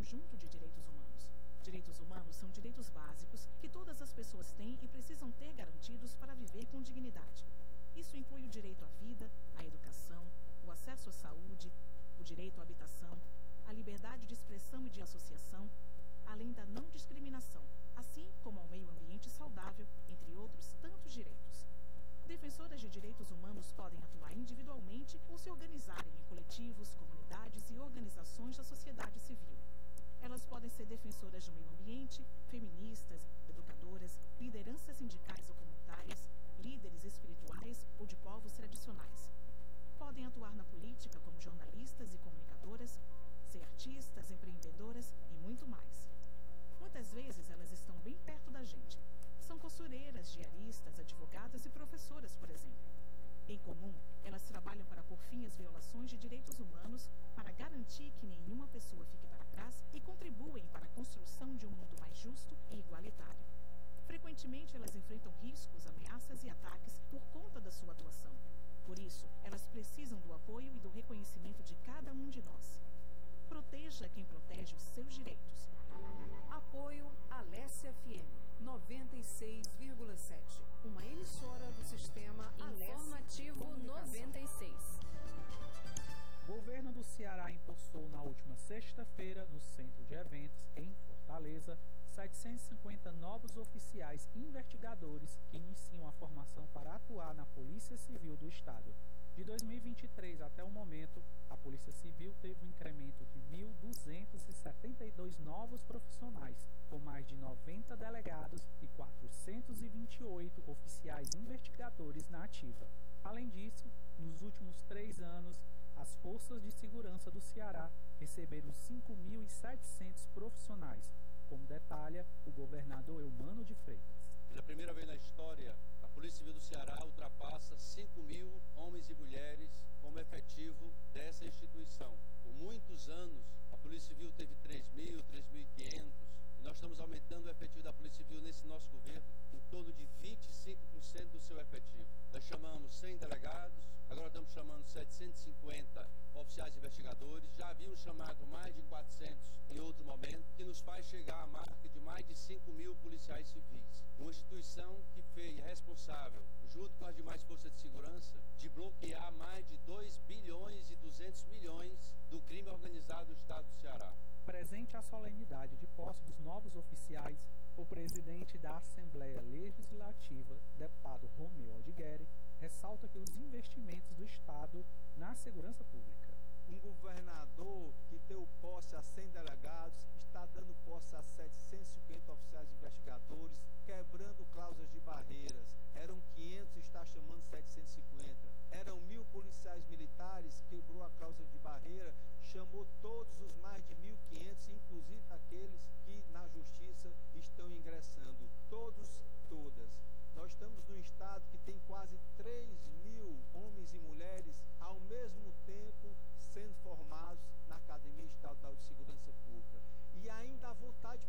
conjunto de direitos humanos. Direitos humanos são direitos básicos que todas as pessoas têm e precisam ter garantidos para viver com dignidade. Isso inclui o direito à vida, à educação, o acesso à saúde, o direito à habitação, a liberdade de expressão e de associação, além da não discriminação, assim como ao meio ambiente saudável, entre outros tantos direitos. Defensoras de direitos humanos podem atuar individualmente ou se organizarem em coletivos, comunidades e organizações da sociedade civil. Elas podem ser defensoras do meio ambiente, feministas, educadoras, lideranças sindicais ou comunitárias, líderes espirituais ou de povos tradicionais. Podem atuar na política como jornalistas e comunicadoras, ser artistas, empreendedoras e muito mais. Muitas vezes elas estão bem perto da gente. São costureiras, diaristas, advogadas e professoras, por exemplo. Em comum, elas trabalham para pôr fim às violações de direitos humanos, para garantir que nenhuma pessoa fique para trás e contribuem para a construção de um mundo mais justo e igualitário. Frequentemente, elas enfrentam riscos, ameaças e ataques por conta da sua atuação. Por isso, elas precisam do apoio e do reconhecimento de cada um de nós. Proteja quem protege os seus direitos. Apoio Alessia FM 96,7. Uma emissora do sistema Informativo 96. Governo do Ceará impulsou na última sexta-feira, no Centro de Eventos, em Fortaleza, 750 novos oficiais investigadores que iniciam a formação para atuar na Polícia Civil do Estado. De 2023 até o momento, a Polícia Civil teve um incremento de 1.272 novos profissionais, com mais de 90 delegados e 428 oficiais investigadores na ativa. Além disso, nos últimos 3 anos, as Forças de Segurança do Ceará receberam 5.700 profissionais, como detalha o governador Eumano de Freitas. Pela primeira vez na história, a Polícia Civil do Ceará ultrapassa 5.000 homens e mulheres como efetivo dessa instituição. Por muitos anos, a Polícia Civil teve 3.000, 3.500, e nós estamos aumentando o efetivo da Polícia Civil nesse nosso governo em torno de 25% do seu efetivo. Nós chamamos 100 delegados, agora estamos chamando 750 oficiais investigadores, já havíamos chamado mais de 400 em outro momento, que nos faz chegar à marca de mais de 5.000 policiais civis. Uma instituição que foi responsável, junto com as demais forças de segurança, de bloquear mais de 2 bilhões e 200 milhões do crime organizado no estado do Ceará. Presente à solenidade de posse dos novos oficiais, o presidente da Assembleia Legislativa, deputado Romeu Aldigueri, ressalta que os investimentos do Estado na segurança pública. Um governador que deu posse a 100 delegados, está dando posse a 750 oficiais investigadores, quebrando cláusulas de barreiras. Eram 500, está chamando 750. Eram 1.000 policiais militares, quebrou a cláusula de barreira, chamou todos os mais de 1.500, inclusive aqueles que na justiça estão ingressando. Todos, todas. Nós estamos num estado que tem quase 3.000 homens e mulheres ao mesmo tempo sendo formados na Academia Estadual de Segurança Pública. E ainda a vontade